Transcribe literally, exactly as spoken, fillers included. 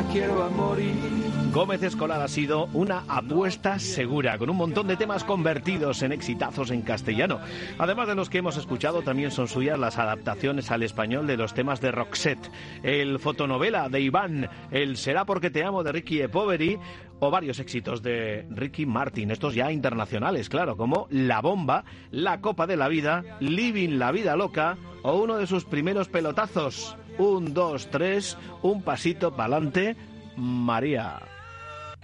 quiero a morir. Gómez Escolar ha sido una apuesta segura, con un montón de temas convertidos en exitazos en castellano. Además de los que hemos escuchado, también son suyas las adaptaciones al español de los temas de Roxette, el fotonovela de Iván, el Será porque te amo de Ricky e Poveri, o varios éxitos de Ricky Martin, estos ya internacionales, claro, como La Bomba, La Copa de la Vida, Living la Vida Loca, o uno de sus primeros pelotazos, un, dos, tres, un pasito pa'lante, María.